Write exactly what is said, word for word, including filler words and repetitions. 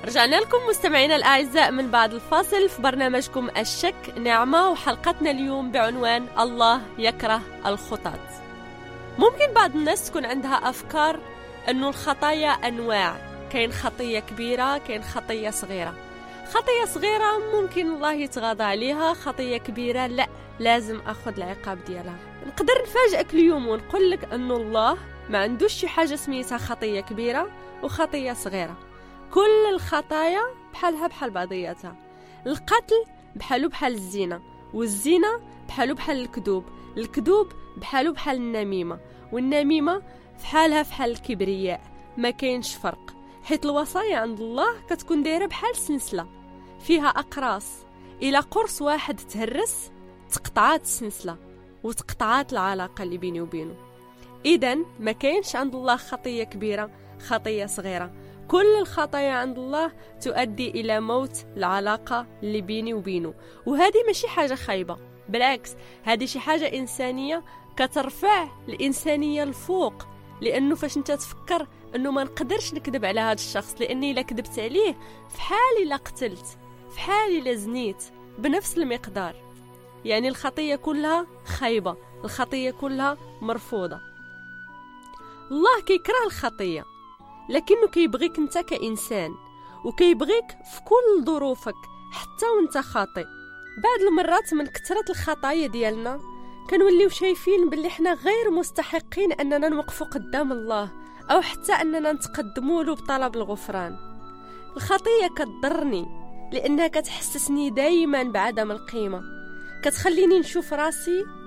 رجعنا لكم مستمعينا الأعزاء من بعد الفاصل في برنامجكم الشك نعمة، وحلقتنا اليوم بعنوان الله يكره الخطاة. ممكن بعض الناس تكون عندها أفكار أنه الخطايا أنواع، كاين خطية كبيرة كاين خطية صغيرة. خطية صغيرة ممكن الله يتغاضى عليها، خطية كبيرة لا، لازم أخذ العقاب ديالها. نقدر نفاجئك اليوم ونقول لك أنه الله ما عندوش شي حاجة سميتها خطية كبيرة وخطية صغيرة. كل الخطايا بحالها بحال بعضياتها. القتل بحالو بحال الزنا، والزنا بحالو بحال الكذوب، الكذوب بحالو بحال النميمة، والنميمة بحالها بحال الكبرياء. ما كاينش فرق، حيت الوصايا عند الله كتكون دايره بحال سلسله فيها اقراص. الى قرص واحد تهرس تقطعات السلسله وتقطعات العلاقه اللي بيني وبينه. اذا ما كاينش عند الله خطيه كبيره خطيه صغيره، كل الخطايا عند الله تؤدي الى موت العلاقه اللي بيني وبينه. وهذه ماشي حاجه خايبه، بالعكس هذه شي حاجه انسانيه كترفع الانسانيه الفوق. لانه فاش انت تفكر انه ما نقدرش نكذب على هذا الشخص، لاني الا كذبت عليه في حالي لا قتلت، في حالي لا زنيت بنفس المقدار. يعني الخطيه كلها خايبه، الخطيه كلها مرفوضه. الله كيكره الخطيه، لكنه كيبغيك انت كإنسان، وكيبغيك في كل ظروفك حتى وانت خاطئ. بعض المرات من كثرة الخطايا ديالنا كنوليو شايفين باللي احنا غير مستحقين اننا نوقفوا قدام الله، او حتى اننا نتقدموا له بطلب الغفران. الخطيه كتضرني لانها كتحسسني دايما بعدم القيمه، كتخليني نشوف راسي